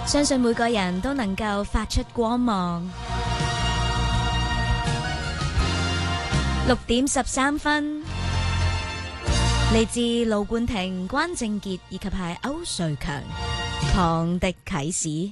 相信每個人都能夠發出光芒。6:13，嚟自盧冠廷、關正傑以及係歐瑞強，龐迪啟史。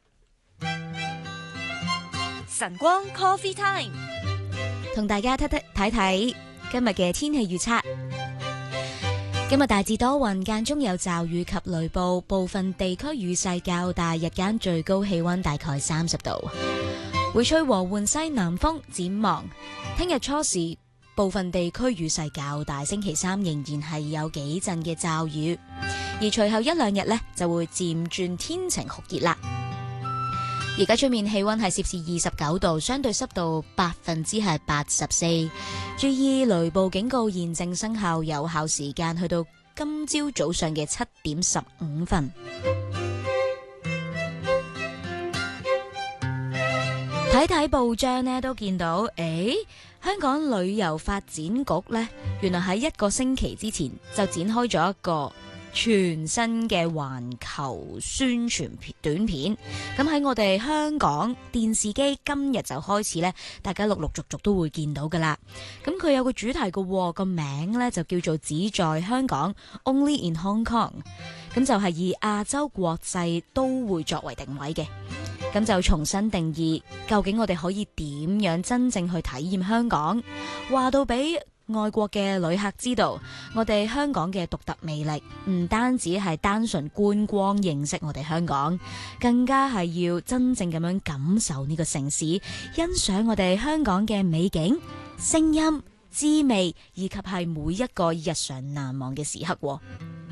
晨光 Coffee Time， 同大家睇睇今日嘅天氣預測。今日大致多雲，間中有驟雨及雷暴，部分地區雨勢較大，日間最高氣溫大概30度，會吹和緩西南風。展望聽日初時部分地區雨勢較大，星期三仍然係有幾陣嘅驟雨，而隨後一兩日呢就會漸轉天晴酷熱啦。而家出面氣溫係攝氏29度，相對濕度84%，注意雷暴警告現正生效，有效時間去到今朝早上嘅7:15。睇睇報章呢都見到，香港旅遊發展局呢，原來喺1個星期之前就展開咗一個全新嘅環球宣傳短片。咁喺我哋香港電視機今日就開始呢，大家陸陸續續都會見到噶啦。咁佢有個主題嘅，個名呢就叫做只在香港 Only in Hong Kong。咁就係以亞洲國際都會作為定位嘅。咁就重新定義，究竟我哋可以點樣真正去體驗香港，話到俾外國嘅旅客知道，我哋香港嘅獨特魅力唔單止係單純觀光認識我哋香港，更加係要真正咁樣感受呢個城市，欣賞我哋香港嘅美景、聲音、滋味，以及係每一個日常難忘嘅時刻。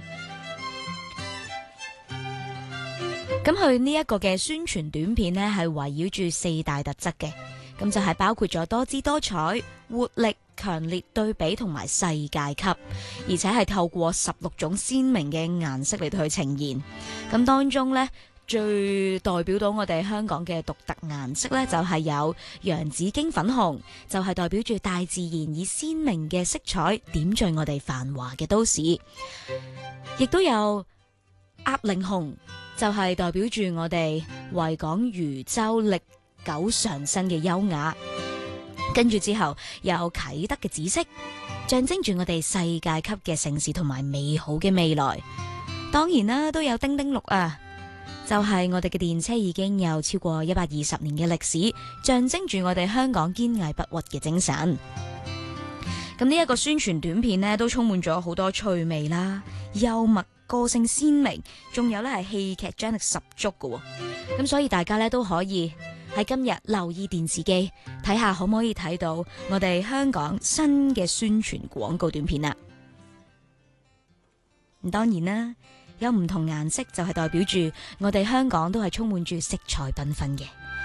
咁佢呢一個嘅宣傳短片呢，係圍繞住4大特質嘅，咁就係包括咗多姿多彩、活力、強烈對比同埋世界級，而且係透過16種鮮明嘅顏色嚟到去呈現。咁當中呢，最代表到我哋香港嘅獨特顏色呢，就係有洋紫荊粉紅，就係代表住大自然以鮮明嘅色彩點綴我哋繁華嘅都市，亦都有鴨鈴紅，就係代表住我哋維港漁舟歷久常新嘅優雅。跟住之後有啟德嘅紫色，象徵住我哋世界級嘅城市同埋美好嘅未來。當然啦，都有叮叮綠啊，就係我哋嘅電車已經有超過120年嘅歷史，象徵住我哋香港堅毅不屈嘅精神。咁呢一個宣傳短片呢，都充滿咗好多趣味啦、幽默、個性鮮明，仲有呢係戲劇張力十足嘅。咁所以大家呢都可以喺今日留意電視機，睇下可唔可以睇到我哋香港新嘅宣傳廣告短片啦。咁當然啦，有唔同顏色就係代表住我哋香港都係充滿住色彩繽紛嘅。